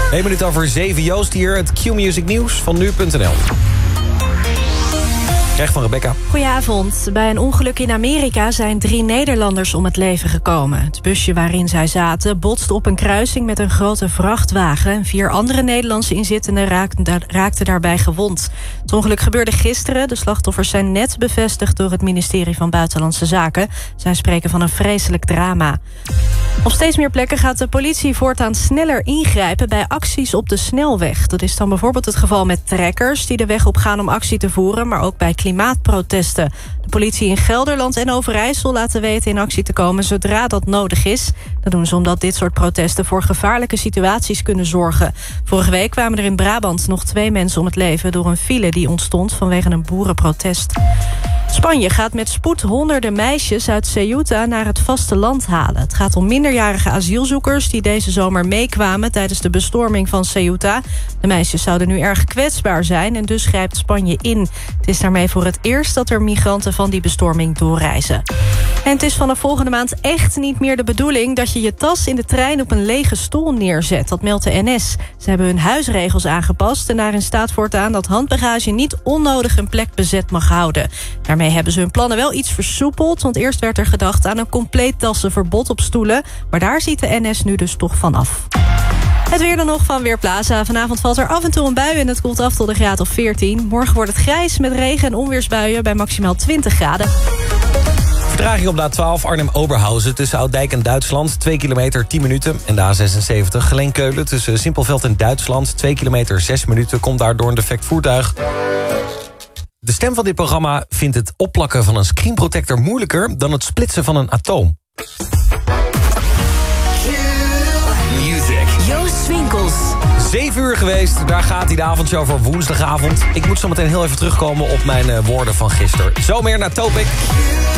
1 minuut over 7, Joost hier. Het Q-Music nieuws van nu.nl. Recht van Rebecca. Goedenavond. Bij een ongeluk in Amerika zijn 3 Nederlanders om het leven gekomen. Het busje waarin zij zaten botste op een kruising met een grote vrachtwagen. En 4 andere Nederlandse inzittenden raakten daarbij gewond. Het ongeluk gebeurde gisteren. De slachtoffers zijn net bevestigd door het ministerie van Buitenlandse Zaken. Zij spreken van een vreselijk drama. Op steeds meer plekken gaat de politie voortaan sneller ingrijpen bij acties op de snelweg. Dat is dan bijvoorbeeld het geval met trekkers die de weg op gaan om actie te voeren, maar ook bij klimaatprotesten. De politie in Gelderland en Overijssel laten weten in actie te komen zodra dat nodig is. Dat doen ze omdat dit soort protesten voor gevaarlijke situaties kunnen zorgen. Vorige week kwamen er in Brabant nog 2 mensen om het leven door een file die ontstond vanwege een boerenprotest. Spanje gaat met spoed honderden meisjes uit Ceuta naar het vasteland halen. Het gaat om minderjarige asielzoekers die deze zomer meekwamen tijdens de bestorming van Ceuta. De meisjes zouden nu erg kwetsbaar zijn en dus grijpt Spanje in. Het is daarmee voor het eerst dat er migranten van die bestorming doorreizen. En het is vanaf volgende maand echt niet meer de bedoeling dat je je tas in de trein op een lege stoel neerzet. Dat meldt de NS. Ze hebben hun huisregels aangepast en daarin staat voortaan dat handbagage niet onnodig een plek bezet mag houden. Daarmee hebben ze hun plannen wel iets versoepeld, want eerst werd er gedacht aan een compleet tassenverbod op stoelen, maar daar ziet de NS nu dus toch van af. Het weer dan nog van Weerplaza. Vanavond valt er af en toe een bui en het koelt af tot een graad of 14. Morgen wordt het grijs met regen- en onweersbuien bij maximaal 20 graden. Vertraging op de A12 Arnhem-Oberhausen tussen Ouddijk en Duitsland. 2 kilometer, 10 minuten. En de A76 Geleen-Keulen tussen Simpelveld en Duitsland. 2 kilometer, 6 minuten. Komt daardoor een defect voertuig. De stem van dit programma vindt het opplakken van een screenprotector moeilijker dan het splitsen van een atoom. Joost Swinkels. 7 uur geweest, daar gaat hij, de avondshow voor woensdagavond. Ik moet zo meteen heel even terugkomen op mijn woorden van gisteren. Zo meer naar Topic.